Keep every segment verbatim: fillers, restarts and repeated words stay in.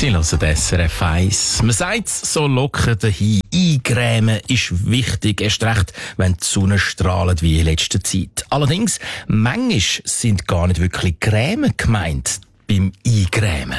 Sie hören S R F eins. Man sagt so locker dahin, eingrämen ist wichtig, erst recht, wenn die Sonne strahlt wie in letzter Zeit. Allerdings, manchmal sind gar nicht wirklich Grämen gemeint beim Eingrämen.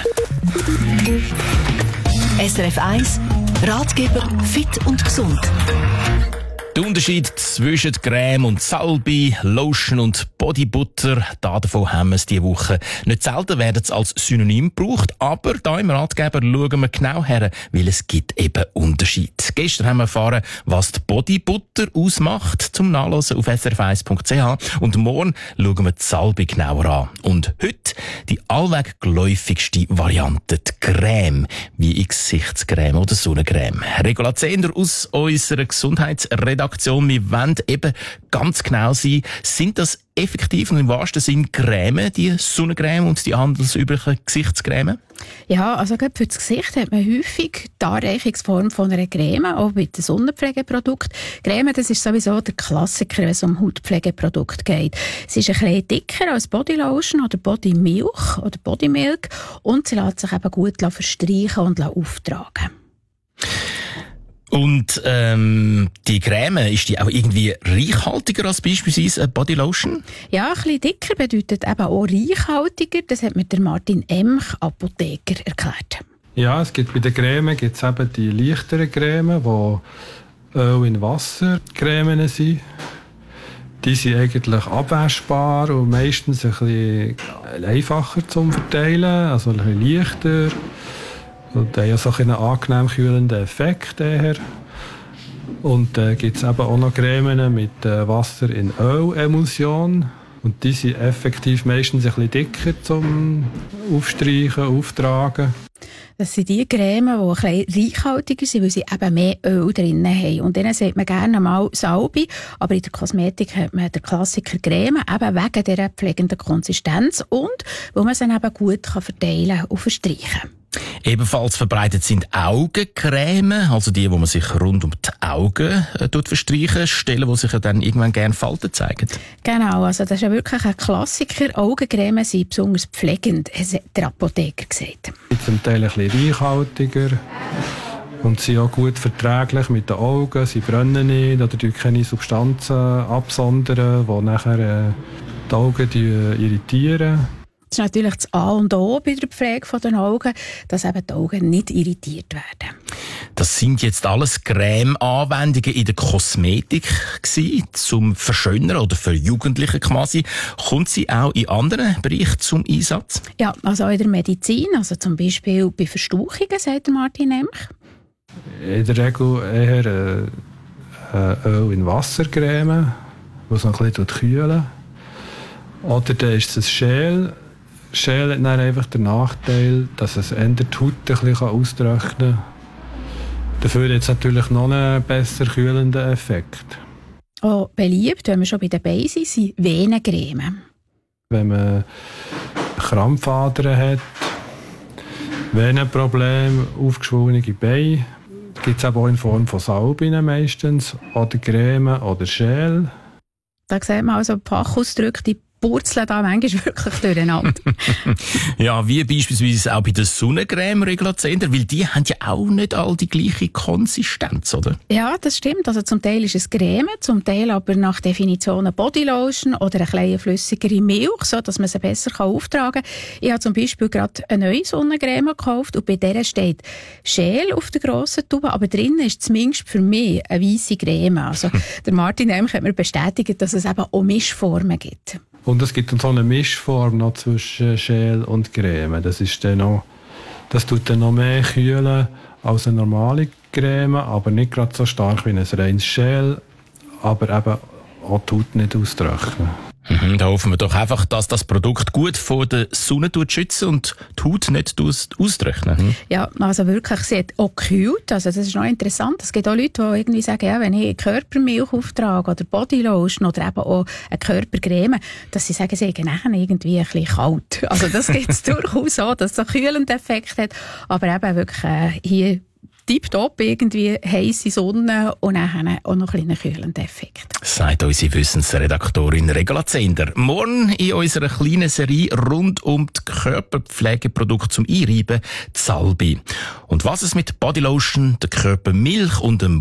S R F eins, Ratgeber fit und gesund. Der Unterschied zwischen Creme und Salbe, Lotion und Bodybutter, davon haben wir es diese Woche. Nicht selten werden sie als Synonym gebraucht, aber da im Ratgeber schauen wir genau her, weil es gibt eben Unterschied. Gestern haben wir erfahren, was die Bodybutter ausmacht, zum Nachlesen auf s r f eins punkt c h, und morgen schauen wir die Salbe genauer an. Und heute die allweg geläufigste Variante, die Creme, wie in Gesichtscreme oder Sonnencreme. Regula Zehnder aus unserer Gesundheitsredaktion. Wir wollen eben ganz genau sein, sind das effektiv und im wahrsten Sinn Creme, die Sonnencreme und die handelsüblichen Gesichtscreme? Ja, also gerade für das Gesicht hat man häufig die Anreichungsform von einer Creme, auch bei den Sonnenpflegeprodukten. Creme, das ist sowieso der Klassiker, wenn es um Hautpflegeprodukte geht. Sie ist ein bisschen dicker als Bodylotion oder Bodymilch oder Bodymilk und sie lässt sich eben gut verstreichen und auftragen. Und ähm, die Creme, ist die auch irgendwie reichhaltiger als beispielsweise eine Bodylotion? Ja, ein bisschen dicker bedeutet eben auch reichhaltiger. Das hat mir der Martin Emch, Apotheker, erklärt. Ja, es gibt bei den Cremen gibt's eben die leichteren Cremen, die Öl in Wasser Cremen sind. Die sind eigentlich abwaschbar und meistens ein bisschen einfacher zum Verteilen, also ein bisschen leichter. Und haben ja so einen angenehm kühlenden Effekt daher. Und dann äh, gibt es eben auch noch Cremen mit äh, Wasser in Ölemulsion. Und die sind effektiv meistens ein bisschen dicker zum Aufstreichen, Auftragen. Das sind die Cremen, die ein bisschen reichhaltiger sind, weil sie eben mehr Öl drin haben. Und denen sagt man gerne mal Salbe, aber in der Kosmetik hat man den Klassiker Creme, eben wegen dieser pflegenden Konsistenz und weil man sie eben gut verteilen und verstreichen kann. Ebenfalls verbreitet sind Augencreme, also die, wo man sich rund um die Augen äh, verstreichen, Stellen, wo sich ja dann irgendwann gerne Falten zeigen. Genau, also das ist ja wirklich ein Klassiker. Augencreme sind besonders pflegend, hat der Apotheker gesagt. Sie sind zum Teil ein bisschen reichhaltiger und sind auch gut verträglich mit den Augen. Sie brennen nicht oder tun keine Substanzen absondern, die nachher äh, die Augen die, irritieren. Das ist natürlich das A und O bei der Pflege der Augen, dass eben die Augen nicht irritiert werden. Das sind jetzt alles Creme-Anwendungen in der Kosmetik gewesen, zum Verschönern oder für Jugendliche quasi. Kommt sie auch in anderen Bereichen zum Einsatz? Ja, also auch in der Medizin, also zum Beispiel bei Verstauchungen, sagt Martin Emch. In der Regel eher äh, Öl in Wassercreme, das es noch ein bisschen kühlen. Oder dann ist es ein Gel. Gel hat dann einfach den Nachteil, dass es eher die Haut ein bisschen austrocknen kann. Dafür hat es natürlich noch einen besser kühlenden Effekt. Auch beliebt, wenn wir schon bei den Beinen sind, sind Venencreme. Wenn man Krampfadern hat, Venenprobleme, aufgeschwungene Beine, gibt es auch in Form von Salben meistens, oder Creme oder Gel. Da sieht man also Fachausdrücke, die purzeln da manchmal wirklich durcheinander. Ja, wie beispielsweise auch bei der Sonnencreme Regula Zehnder, weil die haben ja auch nicht all die gleiche Konsistenz, oder? Ja, das stimmt. Also zum Teil ist es Creme, zum Teil aber nach Definition eine Bodylotion oder eine kleine flüssigere Milch, so dass man sie besser auftragen kann. Ich habe zum Beispiel gerade eine neue Sonnencreme gekauft und bei der steht Gel auf der grossen Tube, aber drinnen ist zumindest für mich eine weisse Creme. Also der Martin Emch hat mir bestätigt, dass es eben auch Mischformen gibt. Und es gibt dann so eine Mischform noch zwischen Gel und Creme. Das ist dann noch, das tut dann noch mehr kühlen als eine normale Creme, aber nicht gerade so stark wie ein reines Gel, aber eben auch die Haut nicht austrocknen. Mhm, da hoffen wir doch einfach, dass das Produkt gut vor der Sonne schützt und die Haut nicht austrocknet. Mhm. Ja, also wirklich, sie hat auch gekühlt. Also das ist noch interessant. Es gibt auch Leute, die irgendwie sagen, ja, wenn ich Körpermilch auftrage oder Bodylotion oder eben auch eine Körpercreme, dass sie sagen, sie haben nachher irgendwie ein bisschen kalt. Also das gibt es durchaus auch, dass es einen kühlenden Effekt hat. Aber eben wirklich äh, hier tipptopp, irgendwie heisse Sonne und dann auch noch einen kühlenden Effekt. Sagt unsere Wissensredaktorin Regula Zehnder. Morgen in unserer kleinen Serie rund um die Körperpflegeprodukte zum Einreiben, die Salbe. Und was es mit Bodylotion, der Körpermilch und dem